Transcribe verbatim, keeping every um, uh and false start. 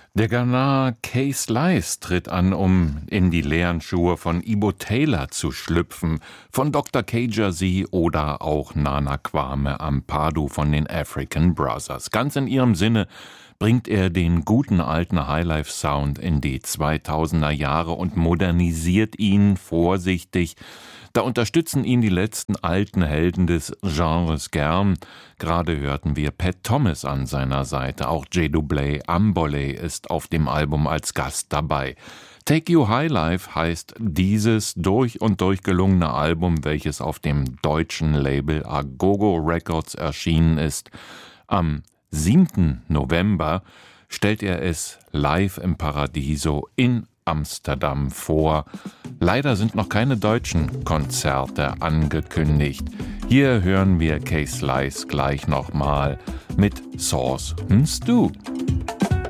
Der Ghanaer Kay Slice tritt an, um in die leeren Schuhe von Ibo Taylor zu schlüpfen, von Doktor K-Jersey oder auch Nana Kwame Ampadu von den African Brothers. Ganz in ihrem Sinne bringt er den guten alten Highlife-Sound in die zweitausender Jahre und modernisiert ihn vorsichtig. Da unterstützen ihn die letzten alten Helden des Genres gern. Gerade hörten wir Pat Thomas an seiner Seite. Auch J-Double Ambole ist auf dem Album als Gast dabei. Take You High Life heißt dieses durch und durch gelungene Album, welches auf dem deutschen Label Agogo Records erschienen ist. Am siebten November stellt er es live im Paradiso in Amsterdam vor. Leider sind noch keine deutschen Konzerte angekündigt. Hier hören wir Kay Slice gleich nochmal mit Sauce and Stew.